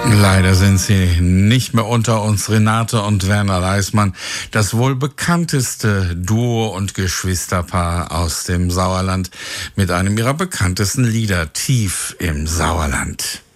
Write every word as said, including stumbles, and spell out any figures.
Leider sind sie nicht mehr unter uns, Renate und Werner Leismann, das wohl bekannteste Duo und Geschwisterpaar aus dem Sauerland, mit einem ihrer bekanntesten Lieder, Tief im Sauerland.